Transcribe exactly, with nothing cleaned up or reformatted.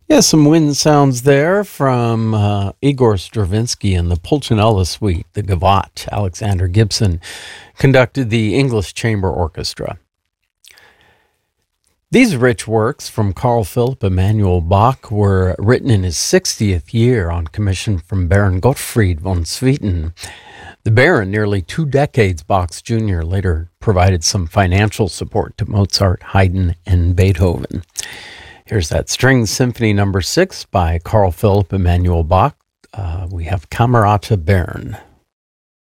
Yeah, some wind sounds there from uh, Igor Stravinsky and the Pulcinella Suite, the Gavotte. Alexander Gibson conducted the English Chamber Orchestra. These rich works from Carl Philipp Emanuel Bach were written in his sixtieth year on commission from Baron Gottfried von Swieten. The Baron, nearly two decades Bach's junior, later provided some financial support to Mozart, Haydn, and Beethoven. Here's that String Symphony number six by Carl Philipp Emanuel Bach. Uh, we have Camerata Bern.